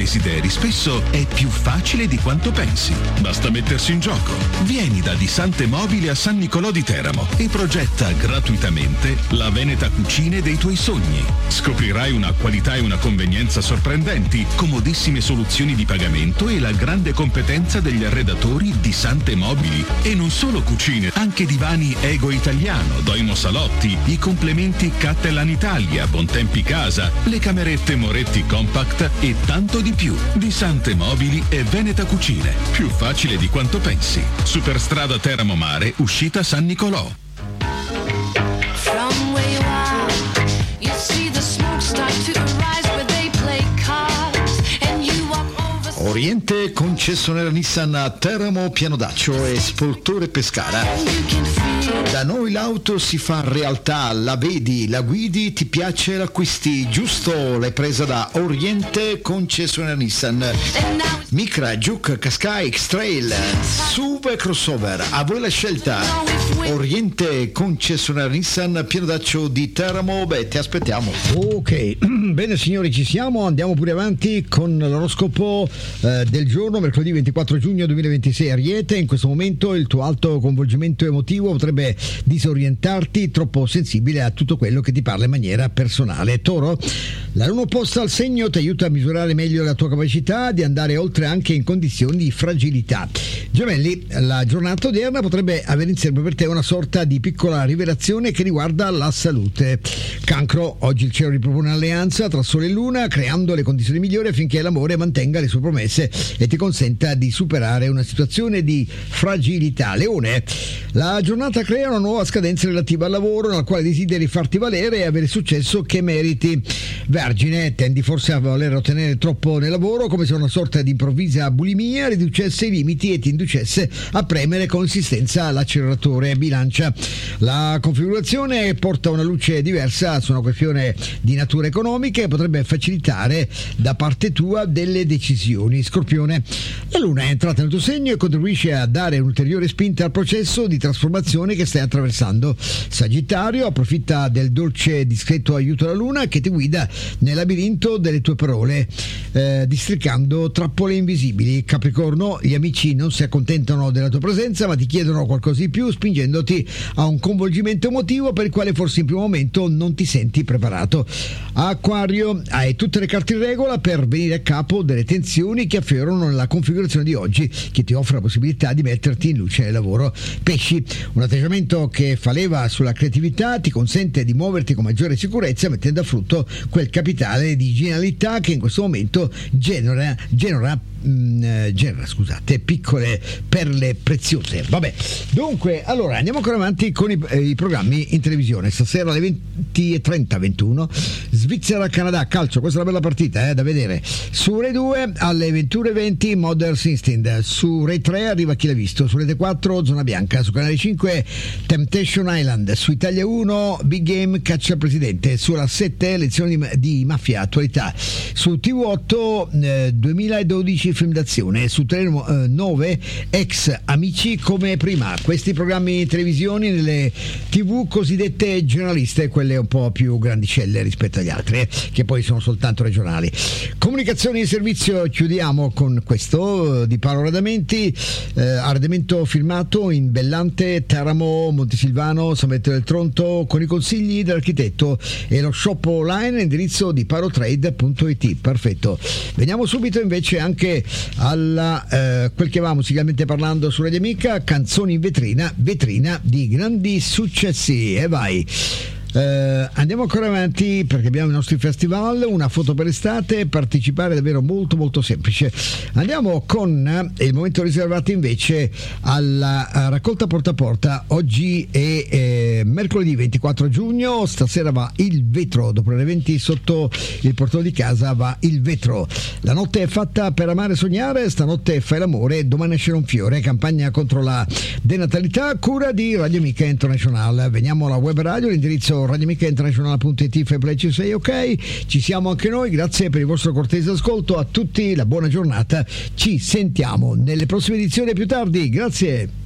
desideri spesso è più facile di quanto pensi. Basta mettersi in gioco. Vieni da Disante Mobili a San Nicolò di Teramo e progetta gratuitamente la Veneta Cucine dei tuoi sogni. Scoprirai una qualità e una convenienza sorprendenti, comodissime soluzioni di pagamento e la grande competenza degli arredatori di Sante Mobili. E non solo cucine, anche divani Ego Italiano, Doimo Salotti, i complementi Cattelan Italia, Bontempi Casa, le camerette Moretti Compact e tanto di più. Di Sante Mobili e Veneta Cucine. Più facile di quanto pensi. Superstrada Teramo Mare, uscita San Nicolò. Oriente, concessionaria Nissan a Teramo, Pianodaccio e Spoltore Pescara. Da noi l'auto si fa realtà, la vedi, la guidi, ti piace, l'acquisti, giusto? L'hai presa da Oriente, concessionaria Nissan. Micra, Juke, Qashqai, X-Trail, SUV e crossover, a voi la scelta. Oriente, concessionaria Nissan, Pianodaccio di Teramo, ti aspettiamo. Ok, bene signori, ci siamo, andiamo pure avanti con l'oroscopo del giorno, mercoledì 24 giugno 2026. Ariete, in questo momento il tuo alto coinvolgimento emotivo potrebbe disorientarti, troppo sensibile a tutto quello che ti parla in maniera personale. Toro, la luna opposta al segno ti aiuta a misurare meglio la tua capacità di andare oltre anche in condizioni di fragilità. Gemelli, la giornata odierna potrebbe avere in serbo per te una sorta di piccola rivelazione che riguarda la salute. Cancro, oggi il cielo ripropone un'alleanza tra Sole e Luna, creando le condizioni migliori affinché l'amore mantenga le sue promesse e ti consenta di superare una situazione di fragilità. Leone, la giornata crea una nuova scadenza relativa al lavoro nella quale desideri farti valere e avere il successo che meriti. Vergine, tendi forse a voler ottenere troppo nel lavoro, come se una sorta di improvvisa bulimia riducesse i limiti e ti inducesse a premere con insistenza l'acceleratore. Bilancia, la configurazione porta una luce diversa su una questione di natura economica e potrebbe facilitare da parte tua delle decisioni. Scorpione, la luna è entrata nel tuo segno e contribuisce a dare un'ulteriore spinta al processo di trasformazione che stai attraversando. Sagittario, approfitta del dolce e discreto aiuto della luna che ti guida nel labirinto delle tue parole, districando trappole invisibili. Capricorno, gli amici non si accontentano della tua presenza ma ti chiedono qualcosa di più, spingendoti a un coinvolgimento emotivo per il quale forse in primo momento non ti senti preparato. Acquario, hai tutte le carte in regola per venire a capo delle tensioni che affiorano nella configurazione di oggi, che ti offre la possibilità di metterti in luce nel lavoro. Pesci, un atteggiamento che fa leva sulla creatività ti consente di muoverti con maggiore sicurezza, mettendo a frutto quel capitale di genialità che in questo momento genera piccole perle preziose. Vabbè, dunque, allora andiamo ancora avanti con i programmi in televisione. Stasera alle 20:30, 21 Svizzera-Canada calcio, questa è una bella partita da vedere. Su Rai 2 alle 21:20 Modern Instinct, su Rai 3 arriva Chi l'ha visto, su Rete 4 Zona Bianca, su Canale 5 Temptation Island, su Italia 1 Big Game Caccia al Presidente, sulla 7 Lezioni di Mafia Attualità, su TV8 2012 Film d'azione, su Tele 9 Ex Amici come prima. Questi programmi in televisione nelle TV cosiddette generaliste, quelle un po' più grandicelle rispetto agli altri, che poi sono soltanto regionali. Comunicazioni di servizio, chiudiamo con questo di Paolo Radamenti, arredamento filmato in Bellante, Teramo, Montesilvano, San Benedetto del Tronto, con i consigli dell'architetto e lo shop online, indirizzo di parotrade.it. Perfetto. Veniamo subito invece anche alla quel che va musicalmente parlando su Radio Amica, canzoni in vetrina di grandi successi, e vai. Andiamo ancora avanti perché abbiamo i nostri festival, una foto per estate, partecipare è davvero molto molto semplice. Andiamo con il momento riservato invece alla raccolta porta a porta. Oggi è mercoledì 24 giugno, stasera va il vetro, dopo le 20 sotto il portone di casa va il vetro. La notte è fatta per amare e sognare, stanotte fai l'amore, domani nascerà un fiore, campagna contro la denatalità, cura di Radio Amica International. Veniamo alla web radio, l'indirizzo radioamicainternazionale.it, Febbraio 6, ok, ci siamo anche noi, grazie per il vostro cortese ascolto, a tutti la buona giornata, ci sentiamo nelle prossime edizioni più tardi, grazie.